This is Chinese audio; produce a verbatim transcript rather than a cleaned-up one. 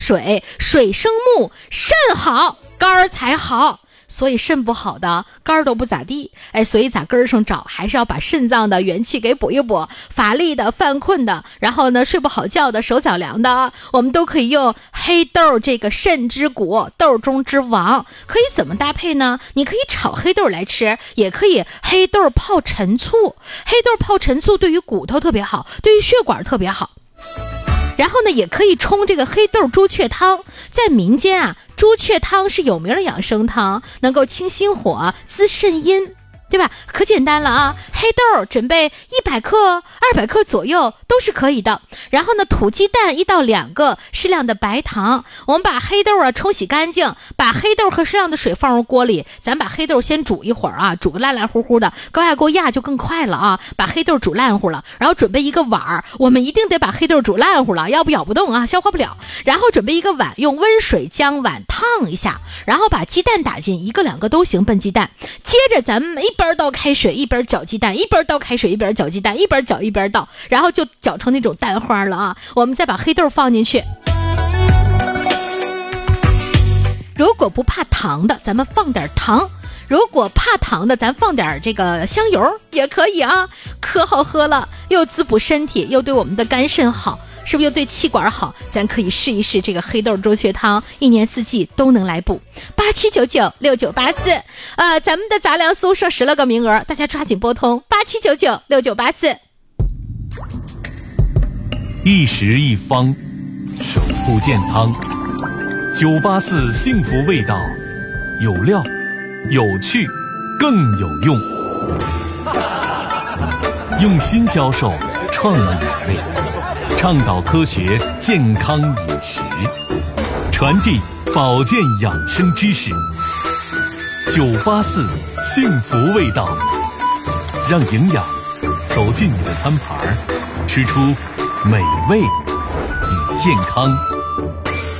水，水生木，肾好肝儿才好。所以肾不好的肝儿都不咋地，哎，所以咋根儿上找，还是要把肾脏的元气给补一补。乏力的、犯困的，然后呢睡不好觉的、手脚凉的，我们都可以用黑豆这个肾之谷，豆中之王。可以怎么搭配呢？你可以炒黑豆来吃，也可以黑豆泡陈醋。黑豆泡陈醋对于骨头特别好，对于血管特别好。然后呢，也可以冲这个黑豆猪雀汤。在民间啊，猪雀汤是有名的养生汤，能够清心火、滋肾阴，对吧？可简单了啊！黑豆准备一百克、二百克左右都是可以的。然后呢，土鸡蛋一到两个，适量的白糖。我们把黑豆啊冲洗干净，把黑豆和适量的水放入锅里，咱把黑豆先煮一会儿啊，煮个烂烂乎乎的，高压锅压就更快了啊。把黑豆煮烂乎了，然后准备一个碗儿，我们一定得把黑豆煮烂乎了，要不咬不动啊，消化不了。然后准备一个碗，用温水将碗烫一下，然后把鸡蛋打进，一个两个都行，笨鸡蛋。接着咱们一边倒开水，一边搅鸡蛋，一边倒开水，一边搅鸡蛋，一边搅一边倒，然后就搅成那种蛋花了啊。我们再把黑豆放进去。如果不怕糖的，咱们放点糖；如果怕糖的，咱放点这个香油也可以啊。可好喝了，又滋补身体，又对我们的肝肾好，是不是又对气管好？咱可以试一试这个黑豆猪血汤，一年四季都能来补。八七九九六九八四，呃，咱们的杂粮酥剩十了个名额，大家抓紧拨通八七九九六九八四。 一食一方，守护健康。九八四幸福味道，有料、有趣、更有用。用心教授创意美味，倡导科学健康饮食，传递保健养生知识。九八四幸福味道，让营养走进你的餐盘，吃出美味与健康。